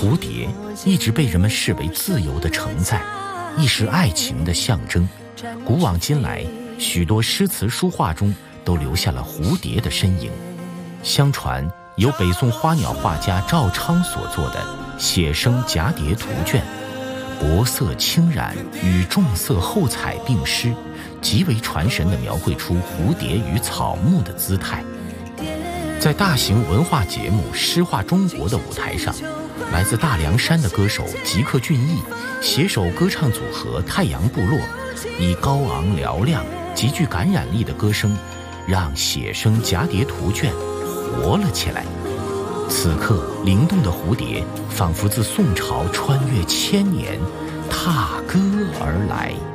蝴蝶一直被人们视为自由的承载，亦是爱情的象征。古往今来，许多诗词书画中都留下了蝴蝶的身影。相传由北宋花鸟画家赵昌所作的《写生蛱蝶图卷》，薄色轻染与重色厚彩并施，极为传神地描绘出蝴蝶与草木的姿态。在大型文化节目《诗画中国》的舞台上，来自大凉山的歌手吉克隽逸携手歌唱组合太阳部落，以高昂嘹亮、极具感染力的歌声，让写生蛱蝶图卷活了起来。此刻，灵动的蝴蝶仿佛自宋朝穿越千年，踏歌而来。